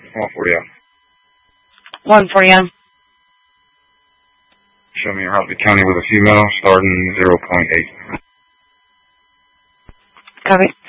140M. 140M. Show me your Hartley County with a female starting 0.8. Copy.